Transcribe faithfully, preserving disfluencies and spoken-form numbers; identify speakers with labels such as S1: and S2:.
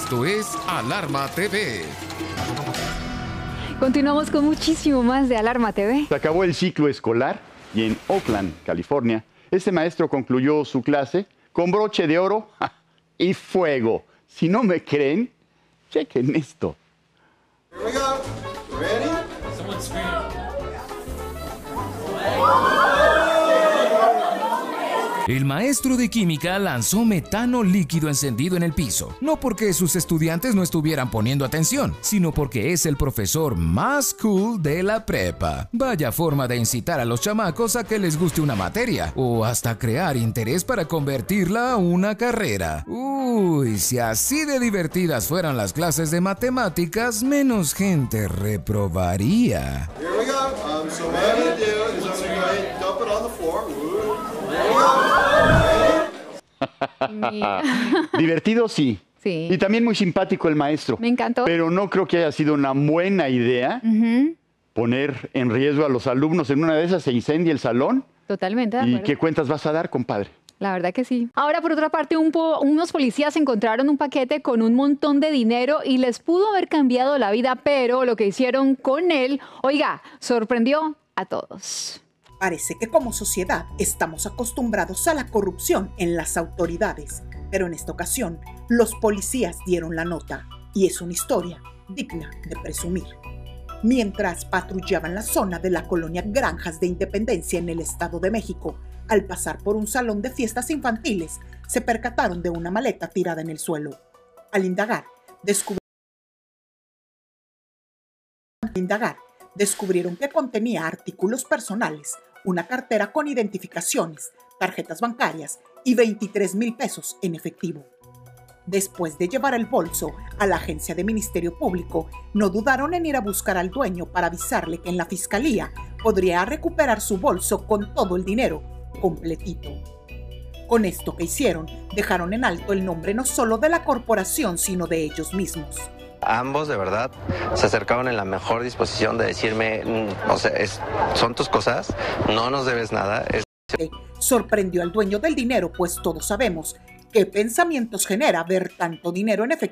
S1: Esto es Alarma T V.
S2: Continuamos con muchísimo más de Alarma T V.
S3: Se acabó el ciclo escolar y en Oakland, California, este maestro concluyó su clase con broche de oro y fuego. Si no me creen, chequen esto.
S4: Here we go. Ready? Someone scream.
S5: El maestro de química lanzó metano líquido encendido en el piso, no porque sus estudiantes no estuvieran poniendo atención, sino porque es el profesor más cool de la prepa. Vaya forma de incitar a los chamacos a que les guste una materia, o hasta crear interés para convertirla a una carrera. Uy, si así de divertidas fueran las clases de matemáticas, menos gente reprobaría.
S4: Here we go. Um, so what I'm going to do is I'm going to go ahead and dump it on the floor. Here we go.
S3: Divertido, sí.
S2: Sí.
S3: Y también muy simpático el maestro.
S2: Me encantó.
S3: Pero no creo que haya sido una buena idea
S2: Uh-huh.
S3: poner en riesgo a los alumnos. En una de esas se incendia el salón.
S2: Totalmente de
S3: ¿Y
S2: acuerdo.
S3: qué cuentas vas a dar, compadre?
S2: La verdad que sí. Ahora, por otra parte, un po- unos policías encontraron un paquete con un montón de dinero y les pudo haber cambiado la vida, pero lo que hicieron con él, oiga, sorprendió a todos.
S6: Parece que como sociedad estamos acostumbrados a la corrupción en las autoridades, pero en esta ocasión los policías dieron la nota y es una historia digna de presumir. Mientras patrullaban la zona de la colonia Granjas de Independencia en el Estado de México, al pasar por un salón de fiestas infantiles, se percataron de una maleta tirada en el suelo. Al indagar, descubrieron Al indagar, descubrieron que contenía artículos personales, una cartera con identificaciones, tarjetas bancarias y veintitrés mil pesos en efectivo. Después de llevar el bolso a la agencia de Ministerio Público, no dudaron en ir a buscar al dueño para avisarle que en la fiscalía podría recuperar su bolso con todo el dinero completito. Con esto que hicieron, dejaron en alto el nombre no solo de la corporación, sino de ellos mismos.
S7: Ambos de verdad se acercaron en la mejor disposición de decirme, mm, o sea, es, son tus cosas, no nos debes nada. Es...
S6: Sorprendió al dueño del dinero, pues todos sabemos qué pensamientos genera ver tanto dinero en efectivo.